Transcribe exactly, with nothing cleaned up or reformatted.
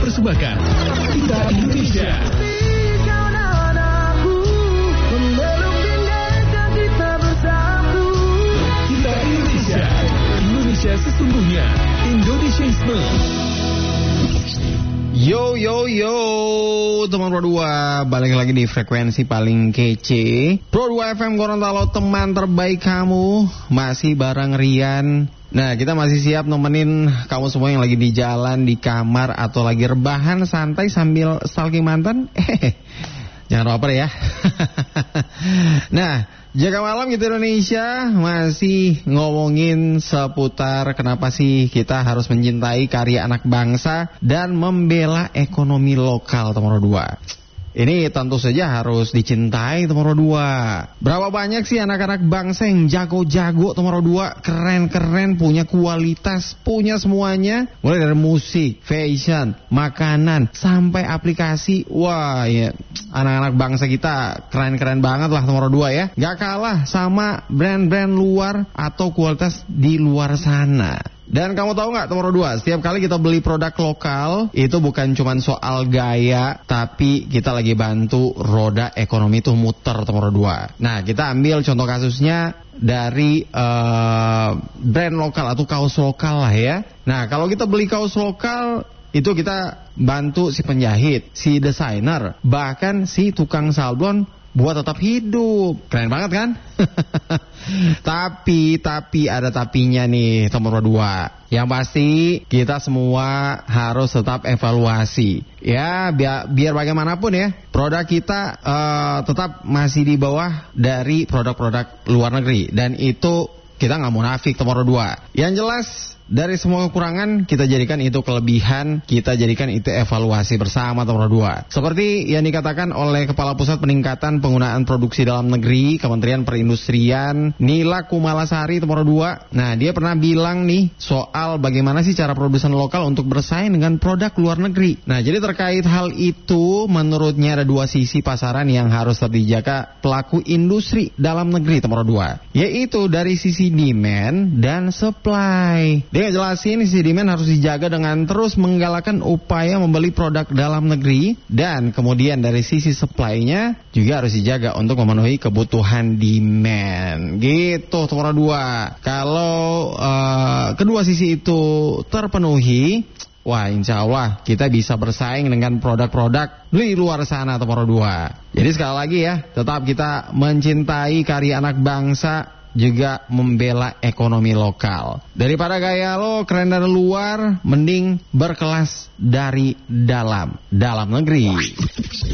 mempersembahkan Kita Indonesia. Kita Indonesia, Indonesia sesungguhnya, Indonesiaisme. Yo yo yo, teman Pro dua, balik lagi di frekuensi paling kece Pro dua F M Gorontalo, teman terbaik kamu. Masih bareng Rian. Nah, kita masih siap nemenin kamu semua yang lagi di jalan, di kamar, atau lagi rebahan santai sambil stalking mantan. Eh, jangan baper ya. Nah, jaga malam Kita Indonesia masih ngomongin seputar kenapa sih kita harus mencintai karya anak bangsa dan membela ekonomi lokal, teman dua. Ini tentu saja harus dicintai, teman dua. Berapa banyak sih anak-anak bangsa yang jago-jago, teman dua, keren-keren, punya kualitas, punya semuanya, mulai dari musik, fashion, makanan, sampai aplikasi. Wah, ya, anak-anak bangsa kita keren-keren banget lah, teman dua ya. Gak kalah sama brand-brand luar atau kualitas di luar sana. Dan kamu tahu nggak, teman dua, setiap kali kita beli produk lokal itu bukan cuma soal gaya, tapi kita lagi bantu roda ekonomi itu muter, teman dua. Nah, kita ambil contoh kasusnya dari uh, brand lokal atau kaos lokal lah ya. Nah, kalau kita beli kaos lokal itu kita bantu si penjahit, si desainer, bahkan si tukang sablon buat tetap hidup. Keren banget kan? Tapi, tapi ada tapinya nih, teman dua. Yang pasti kita semua harus tetap evaluasi. Ya, biar, biar bagaimanapun ya, produk kita uh, tetap masih di bawah dari produk-produk luar negeri. Dan itu kita nggak munafik, teman dua. Yang jelas, dari semua kekurangan kita jadikan itu kelebihan, kita jadikan itu evaluasi bersama, teman dua. Seperti yang dikatakan oleh Kepala Pusat Peningkatan Penggunaan Produksi Dalam Negeri Kementerian Perindustrian Nila Kumalasari, teman dua. Nah, dia pernah bilang nih soal bagaimana sih cara produsen lokal untuk bersaing dengan produk luar negeri. Nah, jadi terkait hal itu, menurutnya ada dua sisi pasaran yang harus dijaga pelaku industri dalam negeri, teman dua, yaitu dari sisi demand dan supply. Dia ngejelasin sisi demand harus dijaga dengan terus menggalakkan upaya membeli produk dalam negeri, dan kemudian dari sisi supply-nya juga harus dijaga untuk memenuhi kebutuhan demand. Gitu, teman dua. Kalau uh, kedua sisi itu terpenuhi, wah, insya Allah kita bisa bersaing dengan produk-produk di luar sana, teman dua. Jadi sekali lagi ya, tetap kita mencintai karya anak bangsa, juga membela ekonomi lokal. Daripada gaya lo keren dari luar, mending berkelas dari dalam, dalam negeri.